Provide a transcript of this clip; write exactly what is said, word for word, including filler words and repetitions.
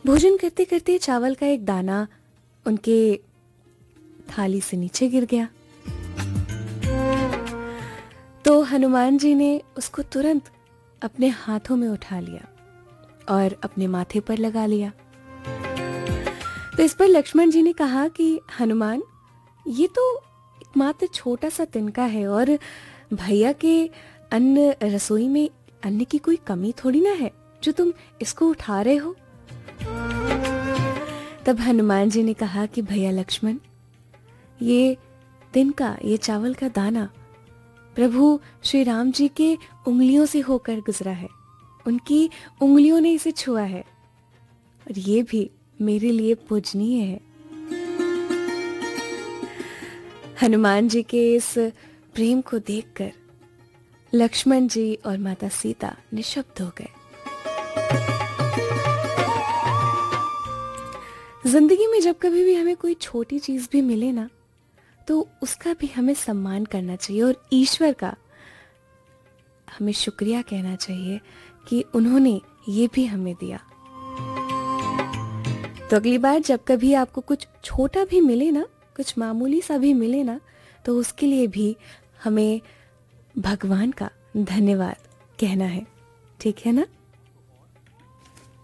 भोजन करते करते चावल का एक दाना उनके थाली से नीचे गिर गया। तो हनुमान जी ने उसको तुरंत अपने हाथों में उठा लिया और अपने माथे पर लगा लिया। तो इस पर लक्ष्मण जी ने कहा कि हनुमान, ये तो मात्र छोटा सा तिनका है और भैया के अन्न रसोई में अन्न की कोई कमी थोड़ी ना है जो तुम इसको उठा रहे हो। तब हनुमान जी ने कहा कि भैया लक्ष्मण, ये तिनका, ये चावल का दाना प्रभु श्री राम जी के उंगलियों से होकर गुजरा है, उनकी उंगलियों ने इसे छुआ है और ये भी मेरे लिए पूजनीय है। हनुमान जी के इस प्रेम को देखकर लक्ष्मण जी और माता सीता निशब्द हो गए। जिंदगी में जब कभी भी हमें कोई छोटी चीज भी मिले ना, तो उसका भी हमें सम्मान करना चाहिए और ईश्वर का हमें शुक्रिया कहना चाहिए कि उन्होंने ये भी हमें दिया। तो अगली बार जब कभी आपको कुछ छोटा भी मिले ना, कुछ मामूली सा भी मिले ना, तो उसके लिए भी हमें भगवान का धन्यवाद कहना है। ठीक है ना?